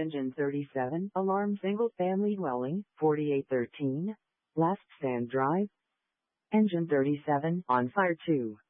Engine 37, alarm single-family dwelling, 4813, Last Stand Drive. Engine 37, on fire 2.